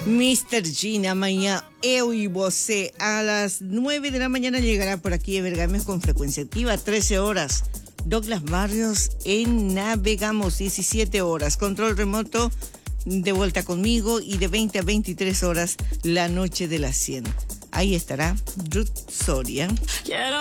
Mr. Gina, mañana eu y você a las 9 de la mañana llegará por aquí a Bergames con frecuencia activa, 13 horas. Douglas Barrios en Navegamos, 17 horas. Control remoto de vuelta conmigo y de 20 a 23 horas la noche de las 100. Ahí estará Ruth Soria.